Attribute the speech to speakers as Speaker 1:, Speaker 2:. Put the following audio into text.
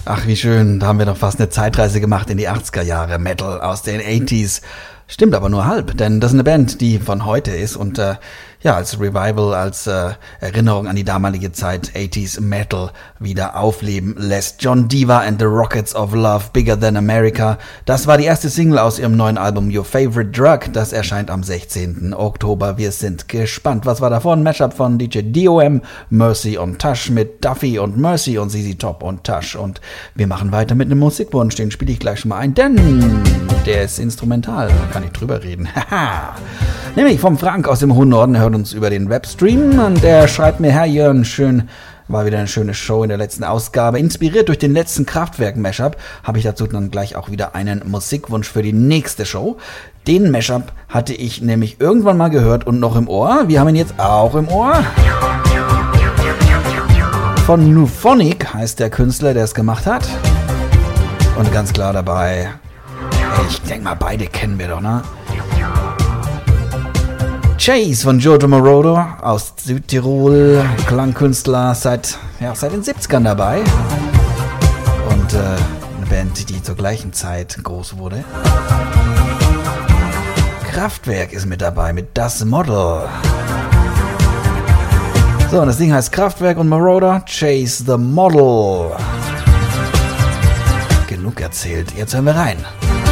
Speaker 1: Ach, wie schön, da haben wir doch fast eine Zeitreise gemacht in die 80er Jahre, Metal aus den 80s. Stimmt aber nur halb, denn das ist eine Band, die von heute ist und als Revival, als Erinnerung an die damalige Zeit 80s Metal wieder aufleben lässt. John Diva and the Rockets of Love, Bigger Than America. Das war die erste Single aus ihrem neuen Album Your Favorite Drug. Das erscheint am 16. Oktober. Wir sind gespannt. Was war davon? Mashup von DJ DOM, Mercy und Tush mit Duffy und Mercy und ZZ Top und Tush. Und wir machen weiter mit einem Musikwunsch. Den spiele ich gleich schon mal ein, denn der ist instrumental. Da kann ich drüber reden. Haha. Nämlich vom Frank aus dem hohen Norden, hört uns über den Webstream und der schreibt mir, Herr Jörn, war wieder eine schöne Show in der letzten Ausgabe. Inspiriert durch den letzten Kraftwerk-Mashup habe ich dazu dann gleich auch wieder einen Musikwunsch für die nächste Show. Den Mashup hatte ich nämlich irgendwann mal gehört und noch im Ohr. Wir haben ihn jetzt auch im Ohr. Von Nuphonic heißt der Künstler, der es gemacht hat. Und ganz klar dabei, ich denke mal, beide kennen wir doch, ne? Chase von Giorgio Moroder aus Südtirol, Klangkünstler seit den 70ern dabei und eine Band, die zur gleichen Zeit groß wurde. Kraftwerk ist mit dabei mit Das Model. So, und das Ding heißt Kraftwerk und Moroder, Chase the Model. Genug erzählt, jetzt hören wir rein.